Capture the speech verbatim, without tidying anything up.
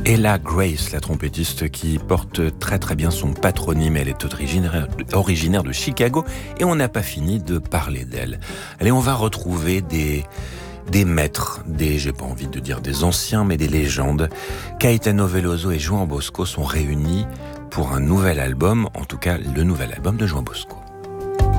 Ella Grace, la trompettiste qui porte très très bien son patronyme. Elle est originaire, originaire de Chicago et on n'a pas fini de parler d'elle. Allez, on va retrouver des, des maîtres, des, j'ai pas envie de dire des anciens, mais des légendes. Caetano Veloso et João Bosco sont réunis pour un nouvel album, en tout cas le nouvel album de João Bosco.